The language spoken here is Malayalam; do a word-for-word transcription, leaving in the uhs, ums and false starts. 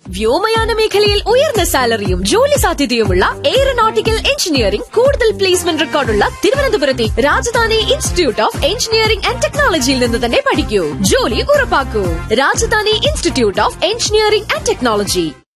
വ്യോമയാന മേഖലയിൽ ഉയർന്ന സാലറിയും ജോലി സാധ്യതയുമുള്ള എയറോനോട്ടിക്കൽ എഞ്ചിനീയറിംഗ് കൂടുതൽ പ്ലേസ്മെന്റ് റെക്കോർഡുള്ള തിരുവനന്തപുരത്തെ Rajdhani institute of engineering and ടെക്നോളജിയിൽ നിന്ന് തന്നെ പഠിക്കൂ. ജോലി ഉറപ്പാക്കൂ. Rajdhani institute of engineering and technology.